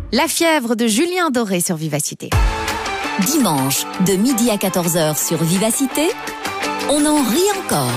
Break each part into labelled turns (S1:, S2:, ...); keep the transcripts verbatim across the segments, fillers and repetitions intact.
S1: La fièvre de Julien Doré sur Vivacité.
S2: Dimanche, de midi à quatorze heures sur Vivacité, on en rit encore.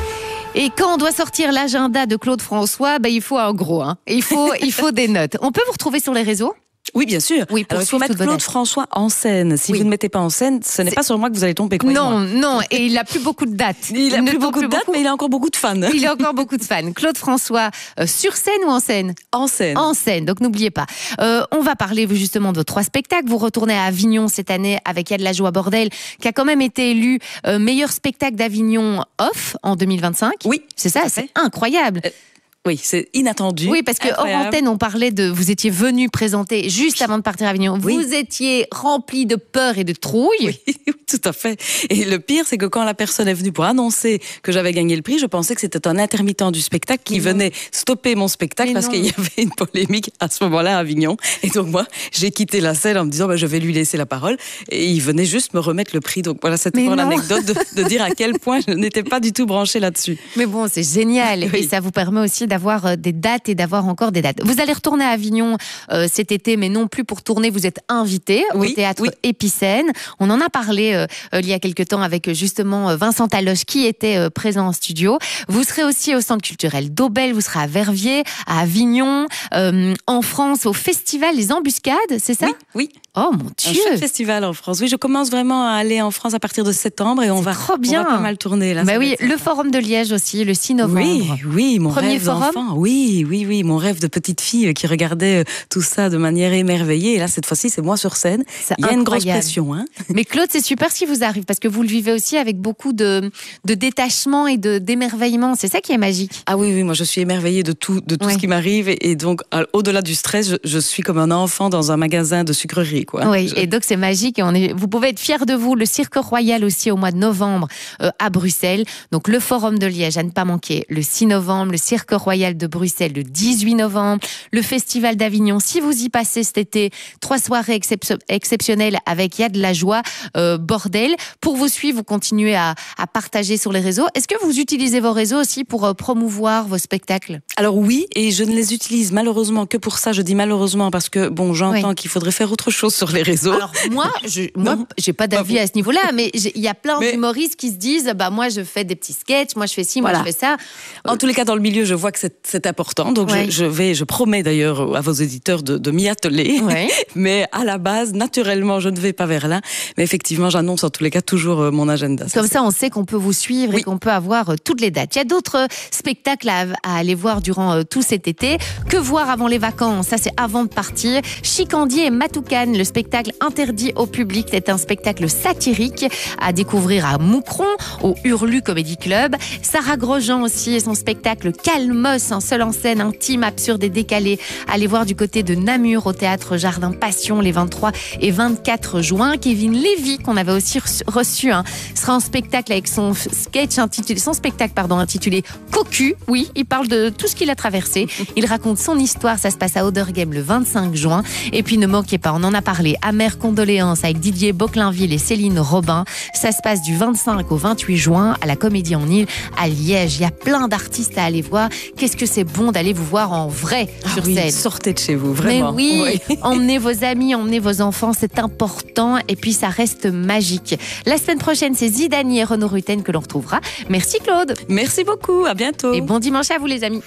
S1: Et quand on doit sortir l'agenda de Claude François, bah, il faut un gros, hein. Il faut, il faut des notes. On peut vous retrouver sur les réseaux ?
S3: Oui, bien sûr.
S1: Oui,
S3: Alors, il faut mettre Claude François en scène. Si
S1: oui.
S3: vous ne mettez pas en scène, ce n'est
S1: C'est...
S3: pas sur moi que vous allez tomber.
S1: Non, non. Et il n'a plus beaucoup de dates.
S3: Il n'a plus beaucoup de dates, mais il a encore beaucoup de fans.
S1: Il a encore beaucoup de fans. Claude François, euh, sur scène ou en scène ?
S3: En scène.
S1: En scène, donc n'oubliez pas. Euh, on va parler justement de vos trois spectacles. Vous retournez à Avignon cette année avec Il y a de la joie bordel, qui a quand même été élu euh, meilleur spectacle d'Avignon off en deux mille vingt-cinq.
S3: Oui.
S1: C'est ça, c'est incroyable.
S3: Euh... Oui, c'est inattendu.
S1: Oui, parce que hors antenne, on parlait de... Vous étiez venu présenter juste avant de partir à Avignon.
S3: Oui.
S1: Vous étiez rempli de peur et de trouille.
S3: Oui, tout à fait. Et le pire, c'est que quand la personne est venue pour annoncer que j'avais gagné le prix, je pensais que c'était un intermittent du spectacle qui
S1: Mais
S3: venait non. stopper mon spectacle Mais parce non. qu'il y avait une polémique à ce moment-là à Avignon. Et donc moi, j'ai quitté la scène en me disant bah, je vais lui laisser la parole. Et il venait juste me remettre le prix. Donc voilà, c'était pour l'anecdote de, de dire à quel point je n'étais pas du tout branchée là-dessus.
S1: Mais bon, c'est génial.
S3: Oui.
S1: Et ça vous permet aussi d'avoir des dates et d'avoir encore des dates. Vous allez retourner à Avignon euh, cet été, mais non plus pour tourner. Vous êtes invité
S3: oui,
S1: au théâtre
S3: oui.
S1: Épicène. On en a parlé euh, euh, il y a quelques temps avec justement Vincent Taloche qui était euh, présent en studio. Vous serez aussi au Centre culturel d'Aubel, vous serez à Verviers, à Avignon, euh, en France, au festival Les Embuscades, c'est ça ?
S3: Oui, oui.
S1: Oh mon Dieu!
S3: Un chouette festival en France. Oui, je commence vraiment à aller en France à partir de septembre et on va,
S1: trop bien.
S3: on va pas mal tourner là.
S1: Bah oui, le Forum de Liège aussi, le six novembre.
S3: Oui, oui, mon
S1: Premier
S3: rêve
S1: forum.
S3: d'enfant. Oui, oui, oui, mon rêve de petite fille qui regardait tout ça de manière émerveillée. Et là, cette fois-ci, c'est moi sur scène.
S1: C'est
S3: Il y a
S1: incroyable.
S3: une grosse pression, hein.
S1: Mais Claude, c'est super ce qui vous arrive parce que vous le vivez aussi avec beaucoup de, de détachement et de d'émerveillement. C'est ça qui est magique.
S3: Ah oui, oui, moi je suis émerveillée de tout, de tout
S1: oui.
S3: ce qui m'arrive et, et donc au-delà du stress, je, je suis comme un enfant dans un magasin de sucreries, quoi.
S1: Oui,
S3: je...
S1: et donc c'est magique et on est, vous pouvez être fiers de vous. Le Cirque Royal aussi au mois de novembre euh, à Bruxelles. Donc le Forum de Liège à ne pas manquer le six novembre, le Cirque Royal de Bruxelles le dix-huit novembre, le Festival d'Avignon. Si vous y passez cet été, trois soirées excep- exceptionnelles avec Il y a de la joie euh, bordel. Pour vous suivre, vous continuez à, à partager sur les réseaux. Est-ce que vous utilisez vos réseaux aussi pour euh, promouvoir vos spectacles ?
S3: Alors oui, et je ne les utilise malheureusement que pour ça. Je dis malheureusement parce que bon, j'entends
S1: oui.
S3: qu'il faudrait faire autre chose sur les réseaux.
S1: Alors moi, je, moi, j'ai pas d'avis à ce niveau-là, mais il y a plein
S3: mais...
S1: d'humoristes qui se disent, bah moi je fais des petits sketchs, moi je fais ci,
S3: voilà.
S1: moi je fais ça.
S3: En tous les cas, dans le milieu, je vois que c'est, c'est important, donc ouais. je, je vais, je promets d'ailleurs à vos éditeurs de, de m'y atteler.
S1: Ouais.
S3: Mais à la base, naturellement, je ne vais pas vers là. Mais effectivement, j'annonce en tous les cas toujours mon agenda.
S1: Comme ça, ça on sait qu'on peut vous suivre oui. et qu'on peut avoir toutes les dates. Il y a d'autres spectacles à, à aller voir durant tout cet été. Que voir avant les vacances ? Ça, c'est avant de partir. Chicandier et Matoukan, le spectacle interdit au public. C'est un spectacle satirique à découvrir à Moucron, au Hurlu Comedy Club. Sarah Grosjean aussi et son spectacle Calmos, un seul en scène, intime, absurde et décalé. Allez voir du côté de Namur au théâtre Jardin Passion les vingt-trois et vingt-quatre juin. Kevin Lévy, qu'on avait aussi reçu, hein, sera en spectacle avec son sketch intitulé, son spectacle pardon, intitulé Cocu. Oui, il parle de tout ce qu'il a traversé. Il raconte son histoire. Ça se passe à Oderghem le vingt-cinq juin. Et puis ne manquez pas, on en a parlé, Amère condoléances avec Didier Boclainville et Céline Robin. Ça se passe du vingt-cinq au vingt-huit juin à la Comédie en Île à Liège. Il y a plein d'artistes à aller voir. Qu'est-ce que c'est bon d'aller vous voir en vrai sur
S3: ah oui,
S1: scène.
S3: Sortez de chez vous, vraiment.
S1: Mais oui,
S3: oui.
S1: emmenez vos amis, emmenez vos enfants, c'est important et puis ça reste magique. La semaine prochaine, c'est Zidani et Renaud Rutten que l'on retrouvera. Merci Claude.
S3: Merci beaucoup, à bientôt.
S1: Et bon dimanche à vous les amis.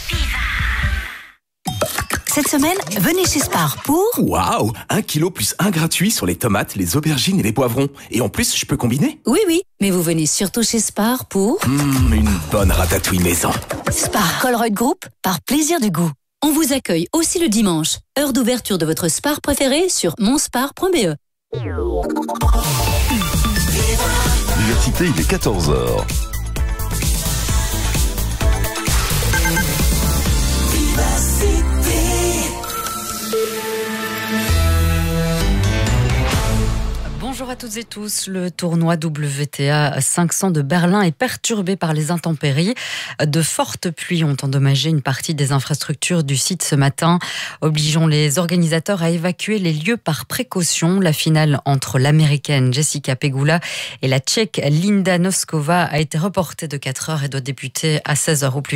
S2: Cette semaine, venez chez Spar pour...
S4: Waouh, un kilo plus un gratuit sur les tomates, les aubergines et les poivrons. Et en plus, je peux combiner ?
S2: Oui, oui, mais vous venez surtout chez Spar pour...
S4: Mmh, une bonne ratatouille maison.
S2: Spar Colruyt Group, par plaisir du goût. On vous accueille aussi le dimanche. Heure d'ouverture de votre Spar préféré sur monspar point b e.
S5: Vivacité, il est quatorze heures.
S6: Bonjour à toutes et tous. Le tournoi W T A cinq cents de Berlin est perturbé par les intempéries. De fortes pluies ont endommagé une partie des infrastructures du site ce matin, obligeant les organisateurs à évacuer les lieux par précaution. La finale entre l'américaine Jessica Pegula et la tchèque Linda Noskova a été reportée de quatre heures et doit débuter à seize heures au plus tôt.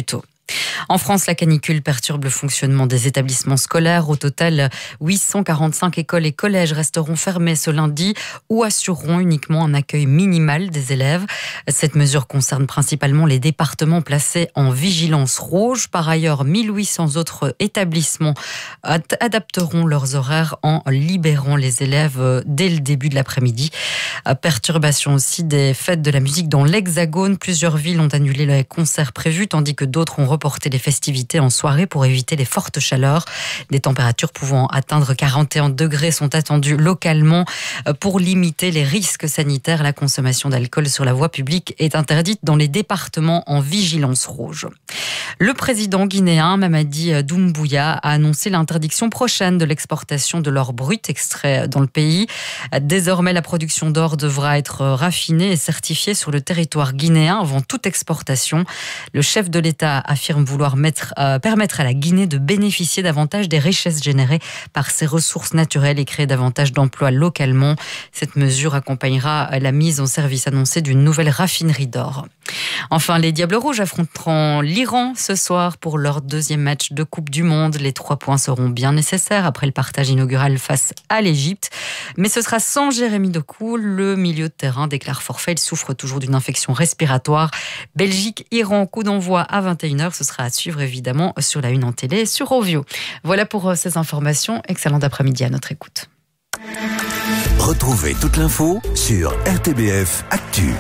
S6: En France, la canicule perturbe le fonctionnement des établissements scolaires. Au total, huit cent quarante-cinq écoles et collèges resteront fermés ce lundi ou assureront uniquement un accueil minimal des élèves. Cette mesure concerne principalement les départements placés en vigilance rouge. Par ailleurs, mille huit cents autres établissements ad- adapteront leurs horaires en libérant les élèves dès le début de l'après-midi. Perturbation aussi des fêtes de la musique dans l'Hexagone. Plusieurs villes ont annulé les concerts prévus, tandis que d'autres ont reporté les festivités en soirée pour éviter les fortes chaleurs. Des températures pouvant atteindre quarante et un degrés sont attendues localement. Pour limiter les risques sanitaires, la consommation d'alcool sur la voie publique est interdite dans les départements en vigilance rouge. Le président guinéen Mamadi Doumbouya a annoncé l'interdiction prochaine de l'exportation de l'or brut extrait dans le pays. Désormais, la production d'or devra être raffinée et certifiée sur le territoire guinéen avant toute exportation. Le chef de l'État affirme vouloir mettre, euh, permettre à la Guinée de bénéficier davantage des richesses générées par ses ressources naturelles et créer davantage d'emplois localement. Cette mesure accompagnera la mise en service annoncée d'une nouvelle raffinerie d'or. Enfin, les Diables Rouges affronteront l'Iran ce soir pour leur deuxième match de Coupe du Monde. Les trois points seront bien nécessaires après le partage inaugural face à l'Égypte. Mais ce sera sans Jérémy Doku. Le milieu de terrain déclare forfait. Il souffre toujours d'une infection respiratoire. Belgique-Iran, coup d'envoi à vingt et une heures. Ce sera à suivre évidemment sur la une en télé et sur Ovio. Voilà pour ces informations. Excellent après-midi à notre écoute.
S5: Retrouvez toute l'info sur R T B F Actu.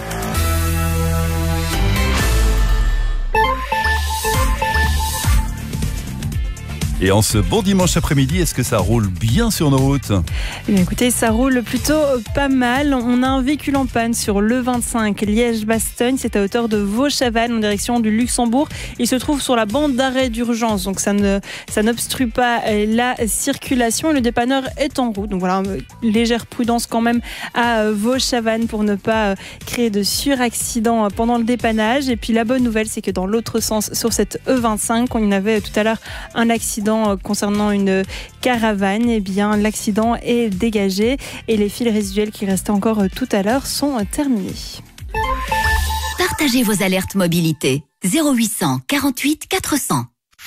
S5: Et en ce bon dimanche après-midi, est-ce que ça roule bien sur nos routes ?
S7: Eh bien, écoutez, ça roule plutôt pas mal. On a un véhicule en panne sur l'E vingt-cinq Liège-Bastogne. C'est à hauteur de Vaux-Chavannes en direction du Luxembourg. Il se trouve sur la bande d'arrêt d'urgence, donc ça ne, ça n'obstrue pas la circulation. Le dépanneur est en route. Donc voilà, légère prudence quand même à Vaux-Chavannes pour ne pas créer de suraccident pendant le dépannage. Et puis la bonne nouvelle, c'est que dans l'autre sens, sur cette E vingt-cinq, on y avait tout à l'heure un accident concernant une caravane. Eh bien, l'accident est dégagé et les fils résiduels qui restaient encore tout à l'heure sont terminés.
S2: Partagez vos alertes mobilité. zéro huit cent quarante-huit quatre cents.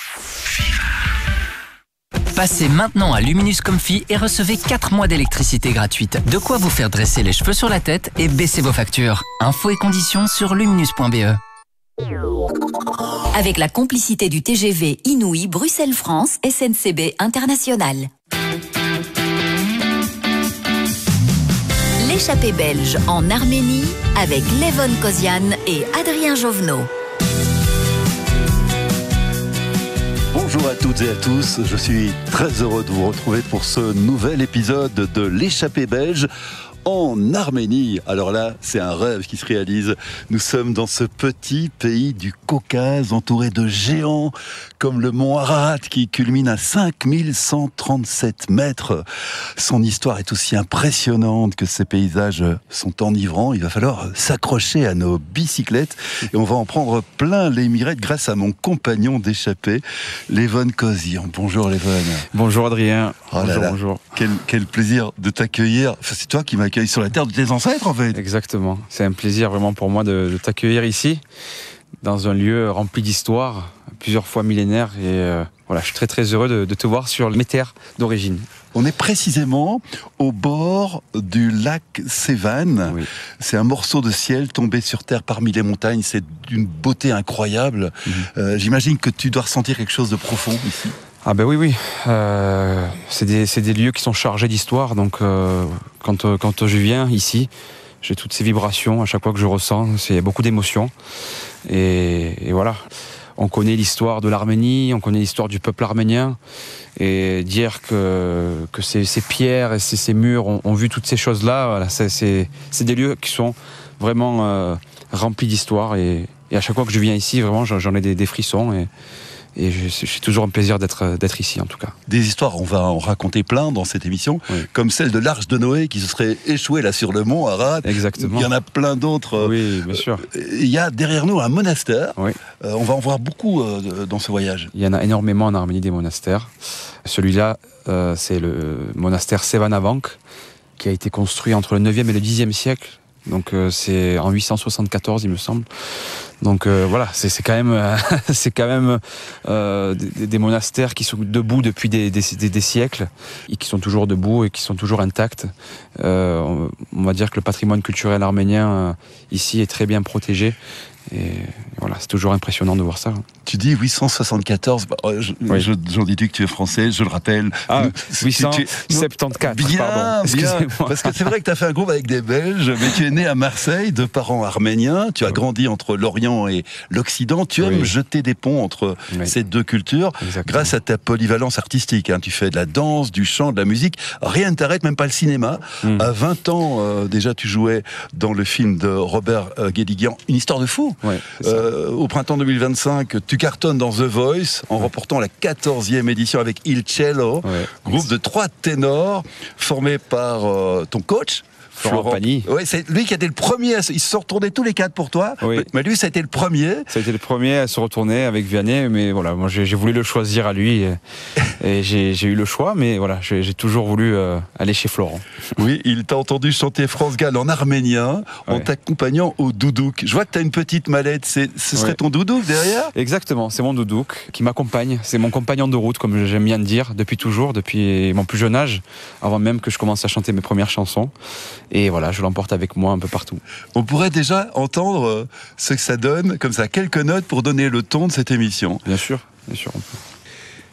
S8: Passez maintenant à Luminus Comfy et recevez quatre mois d'électricité gratuite. De quoi vous faire dresser les cheveux sur la tête et baisser vos factures. Infos et conditions sur luminus point b e.
S2: Avec la complicité du T G V Inouï Bruxelles-France S N C B International. L'échappée belge en Arménie avec Levon Kozian et Adrien Jovenot.
S5: Bonjour à toutes et à tous, je suis très heureux de vous retrouver pour ce nouvel épisode de l'échappée belge en Arménie. Alors là, c'est un rêve qui se réalise. Nous sommes dans ce petit pays du Caucase, entouré de géants, comme le mont Ararat, qui culmine à cinq mille cent trente-sept mètres. Son histoire est aussi impressionnante que ses paysages sont enivrants. Il va falloir s'accrocher à nos bicyclettes et on va en prendre plein les mirettes grâce à mon compagnon d'échappée, Levon Kozian. Bonjour Levon.
S9: Bonjour Adrien.
S5: Oh là
S9: bonjour,
S5: là.
S9: bonjour.
S5: Quel, quel plaisir de t'accueillir. Enfin, c'est toi qui m'accueilles sur la terre de tes ancêtres en fait.
S9: Exactement. C'est un plaisir vraiment pour moi de, de t'accueillir ici, dans un lieu rempli d'histoire, plusieurs fois millénaire. Et euh, voilà, je suis très très heureux de, de te voir sur mes terres d'origine.
S5: On est précisément au bord du lac Sévan.
S9: Oui.
S5: C'est un morceau de ciel tombé sur terre parmi les montagnes. C'est d'une beauté incroyable. Mmh. Euh, j'imagine que tu dois ressentir quelque chose de profond ici.
S9: Ah ben oui, oui. Euh, c'est des, c'est des lieux qui sont chargés d'histoire. Donc euh, quand, quand je viens ici, j'ai toutes ces vibrations à chaque fois que je ressens. C'est beaucoup d'émotions. Et, et voilà. On connaît l'histoire de l'Arménie, on connaît l'histoire du peuple arménien. Et dire que, que ces, ces pierres et ces, ces murs ont, ont vu toutes ces choses-là, voilà, c'est, c'est, c'est des lieux qui sont vraiment euh, remplis d'histoire. Et, et à chaque fois que je viens ici, vraiment, j'en ai des, des frissons. Et, Et j'ai toujours un plaisir d'être d'être ici, en tout cas.
S5: Des histoires, on va en raconter plein dans cette émission, oui. Comme celle de l'Arche de Noé qui se serait échouée là sur le mont Ararat.
S9: Exactement.
S5: Il y en a plein d'autres.
S9: Oui, bien sûr.
S5: Il y a derrière nous un monastère.
S9: Oui.
S5: Euh, on va en voir beaucoup euh, dans ce voyage.
S9: Il y en a énormément en Arménie des monastères. Celui-là, euh, c'est le monastère Sevanavank, qui a été construit entre le neuvième et le dixième siècle. Donc euh, c'est en huit cent soixante-quatorze, il me semble. Donc euh, voilà, c'est, c'est quand même, euh, c'est quand même euh, des, des monastères qui sont debout depuis des, des, des, des siècles et qui sont toujours debout et qui sont toujours intacts. Euh, on, on va dire que le patrimoine culturel arménien euh, ici est très bien protégé. Et voilà, c'est toujours impressionnant de voir ça.
S5: Tu dis huit cent soixante-quatorze, bah, je,
S9: oui.
S5: je, j'en déduis que tu es français, je le rappelle.
S9: Ah,
S5: tu,
S9: huit cent soixante-quatorze,
S5: bien,
S9: pardon.
S5: Bien, parce que c'est vrai que tu as fait un groupe avec des Belges, mais tu es né à Marseille, de parents arméniens, tu as oui. grandi entre l'Orient et l'Occident, tu aimes oui. jeter des ponts entre oui. ces deux cultures, exactement. Grâce à ta polyvalence artistique. Hein. Tu fais de la danse, du chant, de la musique, rien ne t'arrête, même pas le cinéma. Mm. À vingt ans, euh, déjà, tu jouais dans le film de Robert euh, Guédiguian, Une histoire de fou.
S9: Ouais,
S5: euh, au printemps deux mille vingt-cinq, tu cartonnes dans The Voice en ouais. remportant la quatorzième édition avec Il Cello, ouais. groupe de trois ténors formé par euh, ton coach.
S9: Florent, Florent Pagny.
S5: Oui, c'est lui qui a été le premier. À se... Ils se sont retournés tous les quatre pour toi. Oui. Mais lui, ça a été le premier.
S9: Ça a été le premier à se retourner avec Vianney. Mais voilà, moi, j'ai, j'ai voulu le choisir à lui. Et, et j'ai, j'ai eu le choix. Mais voilà, j'ai, j'ai toujours voulu euh, aller chez Florent.
S5: Oui, il t'a entendu chanter France Gall en arménien en ouais. t'accompagnant au doudouk. Je vois que tu as une petite mallette. C'est, ce serait ouais. ton doudouk derrière ?
S9: Exactement, c'est mon doudouk qui m'accompagne. C'est mon compagnon de route, comme j'aime bien le dire, depuis toujours, depuis mon plus jeune âge, avant même que je commence à chanter mes premières chansons. Et voilà, je l'emporte avec moi un peu partout.
S5: On pourrait déjà entendre ce que ça donne, comme ça, quelques notes pour donner le ton de cette émission.
S9: Bien sûr, bien sûr. On peut.